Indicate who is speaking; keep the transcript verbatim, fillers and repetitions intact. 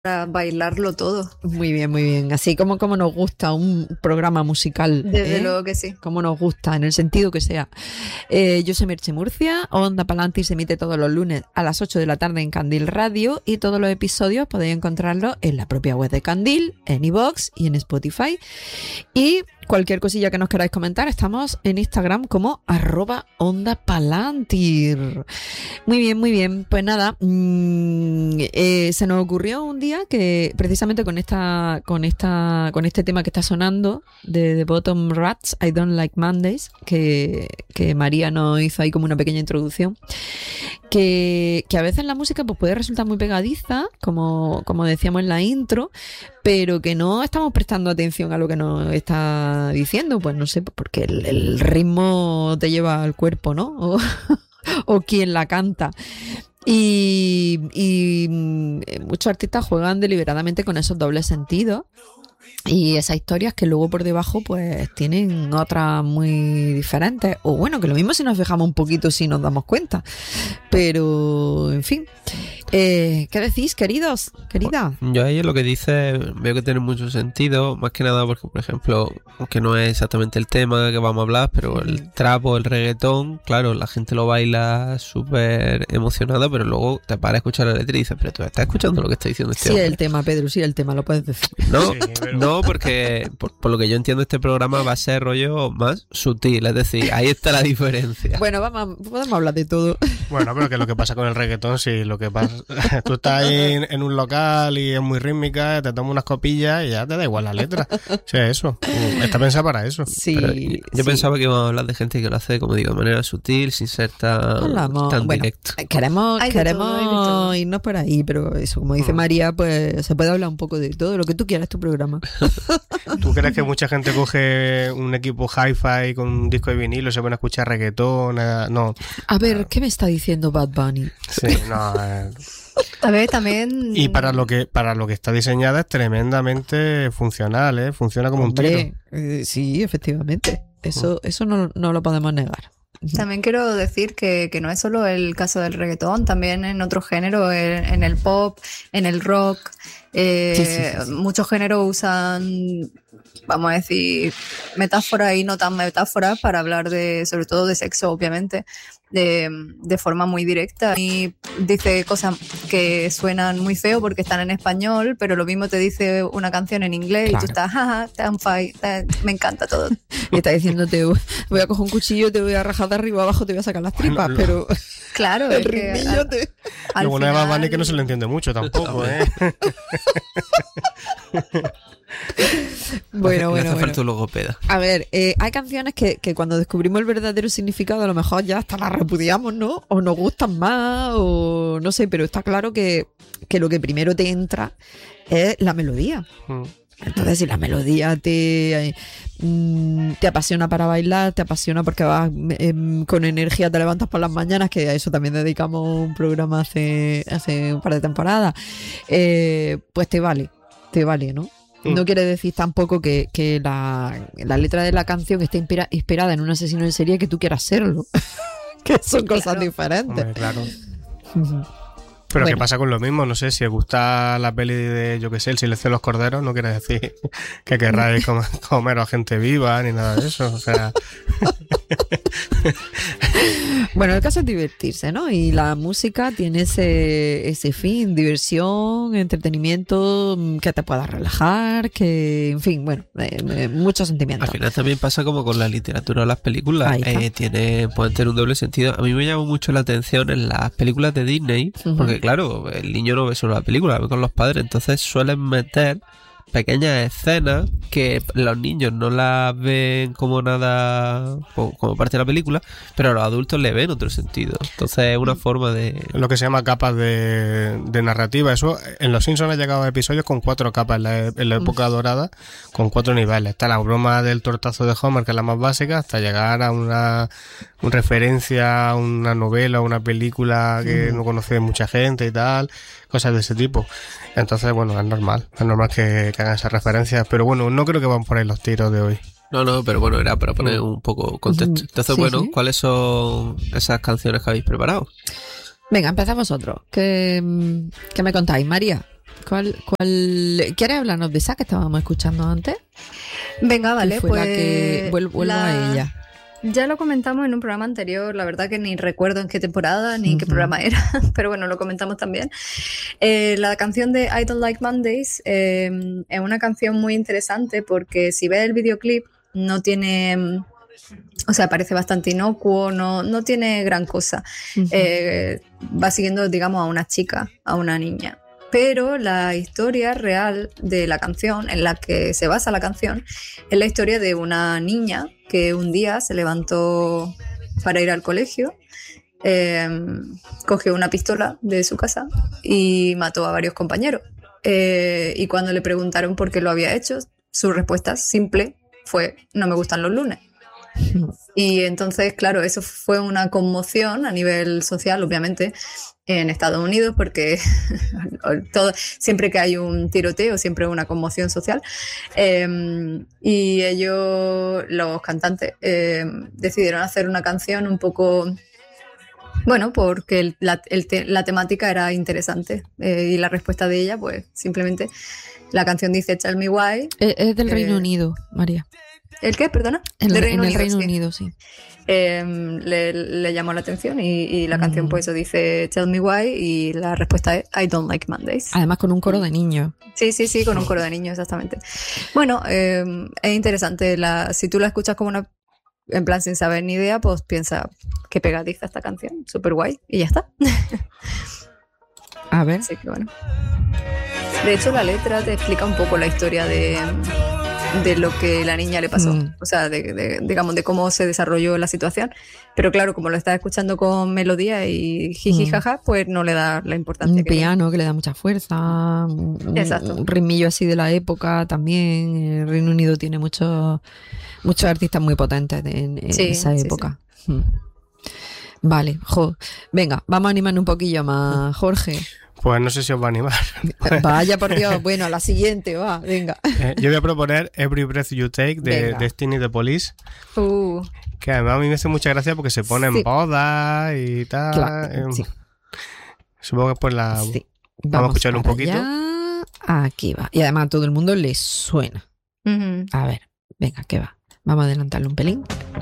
Speaker 1: para bailarlo todo.
Speaker 2: Muy bien, muy bien. Así como, como nos gusta un programa musical.
Speaker 1: Desde
Speaker 2: ¿eh?
Speaker 1: luego que sí.
Speaker 2: Como nos gusta, en el sentido que sea. Eh, yo soy Merche Murcia, Onda Palanti se emite todos los lunes a las ocho de la tarde en Candil Radio y todos los episodios podéis encontrarlos en la propia web de Candil, en iVoox y en Spotify. Y cualquier cosilla que nos queráis comentar, estamos en Instagram como arroba Onda Palantir. Muy bien, muy bien. Pues nada, mmm, eh, se nos ocurrió un día que precisamente con esta, con esta, con este tema que está sonando de The Bottom Rats, I Don't Like Mondays, que, que María nos hizo ahí como una pequeña introducción, que, que a veces la música pues puede resultar muy pegadiza, como, como decíamos en la intro, pero que no estamos prestando atención a lo que nos está diciendo, pues no sé, porque el, el ritmo te lleva al cuerpo, ¿no? O, o quien la canta. Y, y muchos artistas juegan deliberadamente con esos dobles sentidos y esas historias que luego por debajo pues tienen otras muy diferentes, o bueno, que lo mismo si nos fijamos un poquito si nos damos cuenta, pero en fin. Eh, ¿Qué decís, queridos? Querida.
Speaker 3: Yo ahí lo que dice veo que tiene mucho sentido, más que nada porque, por ejemplo, aunque no es exactamente el tema que vamos a hablar, pero el trap o el reggaetón, claro, la gente lo baila súper emocionada, pero luego te paras a escuchar la letra y dices, pero tú estás escuchando lo que está diciendo este
Speaker 2: Sí,
Speaker 3: hombre.
Speaker 2: el tema, Pedro, sí, el tema, lo puedes decir.
Speaker 3: No,
Speaker 4: Sí, pero-
Speaker 3: no, porque por, por lo que yo entiendo este programa va a ser rollo más sutil, es decir, ahí está la diferencia.
Speaker 2: Bueno, vamos, podemos hablar de todo.
Speaker 4: Bueno, pero que lo que pasa con el reggaetón, sí, lo que pasa, tú estás ahí en, en un local y es muy rítmica, te tomas unas copillas y ya te da igual la letra. O sea, eso, está pensada para eso.
Speaker 2: Sí,
Speaker 3: Pero yo yo
Speaker 2: sí.
Speaker 3: pensaba que íbamos a hablar de gente que lo hace, como digo, de manera sutil, sin ser tan,
Speaker 2: Hablamos,
Speaker 3: tan
Speaker 2: bueno,
Speaker 3: directo.
Speaker 2: queremos,
Speaker 1: Hay de todo, hay de
Speaker 2: queremos
Speaker 1: todo.
Speaker 2: irnos por ahí, pero eso, como dice
Speaker 4: Mm.
Speaker 2: María, pues se puede hablar un poco de todo, lo que tú quieras, tu programa.
Speaker 4: ¿Tú crees que mucha gente coge un equipo hi-fi con un disco de vinilo y se pone a escuchar reggaetón? Eh, No,
Speaker 2: A ver, ¿qué me está diciendo Bad Bunny?
Speaker 4: sí, no. eh.
Speaker 1: A ver, también...
Speaker 4: Y para lo que para lo que está diseñada es tremendamente funcional, ¿eh? Funciona como un tiro.
Speaker 2: Hombre, eh, sí, efectivamente. Eso, eso no, no lo podemos negar.
Speaker 1: También quiero decir que, que no es solo el caso del reggaetón, también en otro género, en, en el pop, en el rock, eh,
Speaker 2: Sí, sí, sí, sí.
Speaker 1: muchos géneros usan, vamos a decir, metáforas y no tan metáforas para hablar de, sobre todo de sexo, obviamente, de, de forma muy directa. Y dice cosas que suenan muy feo porque están en español, pero lo mismo te dice una canción en inglés
Speaker 2: Claro.
Speaker 1: y tú estás, jaja, tan fine, tan- me encanta todo.
Speaker 2: Y está diciendo, te voy a coger un cuchillo, te voy a rajar de arriba abajo, te voy a sacar las tripas,
Speaker 4: Bueno,
Speaker 2: pero
Speaker 1: Claro,
Speaker 2: el
Speaker 1: es que
Speaker 2: ritmillo
Speaker 1: al-
Speaker 2: te...
Speaker 1: al
Speaker 4: Luego una de Bad Bunny
Speaker 1: final-
Speaker 4: que no se le entiende mucho tampoco, ¿eh?
Speaker 2: Bueno,
Speaker 3: Le
Speaker 2: bueno,
Speaker 3: hace
Speaker 2: bueno.
Speaker 3: falta un logopeda.
Speaker 2: A ver, eh, hay canciones que, que cuando descubrimos el verdadero significado a lo mejor ya hasta las repudiamos, ¿no? O nos gustan más, o no sé, pero está claro que, que lo que primero te entra es la melodía.
Speaker 4: Mm.
Speaker 2: Entonces, si la melodía te, eh, mm, te apasiona para bailar, te apasiona porque vas em, con energía, te levantas por las mañanas, que a eso también dedicamos un programa hace, hace un par de temporadas, eh, pues te vale, te vale, ¿no?
Speaker 4: Mm.
Speaker 2: No quiere decir tampoco que, que la, la letra de la canción esté inspira- inspirada en un asesino en serie que tú quieras serlo. Que son cosas
Speaker 1: Claro.
Speaker 2: diferentes.
Speaker 4: Hombre, claro. Pero
Speaker 2: Bueno.
Speaker 4: ¿qué pasa con lo mismo? No sé, si os gusta la peli de, yo qué sé, El silencio de los corderos, no quiere decir que querráis comer, comer a gente viva ni nada de eso. O sea,
Speaker 2: Bueno, el caso es divertirse, ¿no? Y la música tiene ese, ese fin, diversión, entretenimiento, mm, que te pueda relajar, que, en fin, bueno, eh, eh, muchos sentimientos.
Speaker 3: Al final también pasa como con la literatura o las películas.
Speaker 2: Ahí está.
Speaker 3: Eh, tiene, pueden tener un doble sentido. A mí me llama mucho la atención en las películas de Disney,
Speaker 2: Ujú.
Speaker 3: porque claro, el niño no ve solo la película, ve con los padres, entonces suelen meter pequeñas escenas que los niños no las ven como nada, como, como parte de la película, pero los adultos le ven otro sentido. Entonces es una forma de...
Speaker 4: lo que se llama capas de, de narrativa. Eso, en Los Simpsons ha llegado a episodios con cuatro capas en la, en la época dorada, con cuatro niveles. Está la broma del tortazo de Homer, que es la más básica, hasta llegar a una, una referencia a una novela, una película que no conoce mucha gente y tal, cosas de ese tipo. Entonces, bueno, es normal, es normal que, que hagan esas referencias, pero bueno, no creo que van por ahí los tiros de hoy.
Speaker 3: No, no, pero bueno, era para poner un poco contexto. Entonces,
Speaker 2: Sí,
Speaker 3: bueno,
Speaker 2: sí.
Speaker 3: ¿cuáles son esas canciones que habéis preparado?
Speaker 2: Venga, empezamos otro. ¿Qué, mm, qué me contáis, María? ¿Cuál, cuál... ¿Quieres hablarnos de esa que estábamos escuchando antes?
Speaker 1: Venga, vale,
Speaker 2: fue
Speaker 1: pues...
Speaker 2: la que... Vuelvo, vuelvo
Speaker 1: la-
Speaker 2: a ella.
Speaker 1: Ya lo comentamos en un programa anterior, la verdad que ni recuerdo en qué temporada ni en qué
Speaker 2: Ujú.
Speaker 1: programa era, pero bueno, lo comentamos también. Eh, la canción de I Don't Like Mondays eh, es una canción muy interesante porque si ves el videoclip no tiene, mm, o sea, parece bastante inocuo, no, no tiene gran cosa.
Speaker 2: Ujú.
Speaker 1: Eh, va siguiendo, digamos, a una chica, a una niña. Pero la historia real de la canción, en la que se basa la canción, es la historia de una niña que un día se levantó para ir al colegio, eh, cogió una pistola de su casa y mató a varios compañeros. Eh, y cuando le preguntaron por qué lo había hecho, su respuesta simple fue: no me gustan los lunes. Y entonces, claro, eso fue una conmoción a nivel social, obviamente, en Estados Unidos, porque todo, siempre que hay un tiroteo, siempre hay una conmoción social. Eh, y ellos, los cantantes, eh, decidieron hacer una canción un poco... Bueno, porque el- la, el te- la temática era interesante, eh, y la respuesta de ella, pues simplemente la canción dice Tell me why.
Speaker 2: Es, es del
Speaker 1: Eh,
Speaker 2: Reino Unido, María.
Speaker 1: ¿El qué? Perdona.
Speaker 2: En,
Speaker 1: De
Speaker 2: en
Speaker 1: Reino
Speaker 2: el
Speaker 1: Unido,
Speaker 2: Reino
Speaker 1: sí.
Speaker 2: Unido, sí.
Speaker 1: Eh, le, le llamó la atención y, y la canción
Speaker 2: Mm.
Speaker 1: pues eso dice Tell me why y la respuesta es I don't like Mondays.
Speaker 2: Además con un coro de niños.
Speaker 1: Sí, sí, sí, con un coro de niños, exactamente. Bueno, eh, es interesante. La, si tú la escuchas como una... En plan, sin saber ni idea, pues piensa qué pegadiza esta canción, súper guay, y ya está.
Speaker 2: A ver.
Speaker 1: Así que bueno. De hecho, la letra te explica un poco la historia de, de lo que la niña le pasó.
Speaker 2: Mm.
Speaker 1: O sea, de, de- digamos, de cómo se desarrolló la situación. Pero claro, como lo estás escuchando con melodía y jiji
Speaker 2: Mm.
Speaker 1: jaja, pues no le da la importancia
Speaker 2: Un
Speaker 1: que tiene.
Speaker 2: piano que le da mucha fuerza, un,
Speaker 1: Exacto.
Speaker 2: un ritmillo así de la época también. El Reino Unido tiene muchos muchos artistas muy potentes de- en, en
Speaker 1: Sí,
Speaker 2: esa
Speaker 1: sí,
Speaker 2: época. Mm. Vale, jo. Venga, vamos a animarnos un poquillo más, Jorge.
Speaker 4: Pues no sé si os va a animar.
Speaker 2: Vaya por Dios, bueno, la siguiente, va, venga.
Speaker 4: Eh, yo voy a proponer Every Breath You Take de
Speaker 2: Venga.
Speaker 4: Destiny the Police,
Speaker 1: Uh,
Speaker 4: que además a mí me hace mucha gracia porque se pone
Speaker 2: Sí.
Speaker 4: en bodas y tal.
Speaker 2: Claro,
Speaker 4: eh,
Speaker 2: sí.
Speaker 4: Supongo que pues la...
Speaker 2: Sí.
Speaker 4: Vamos a escucharlo un
Speaker 2: para
Speaker 4: poquito.
Speaker 2: allá. Aquí va. Y además a todo el mundo le suena.
Speaker 1: ujú.
Speaker 2: A ver, venga, ¿qué va? Vamos a adelantarlo un pelín.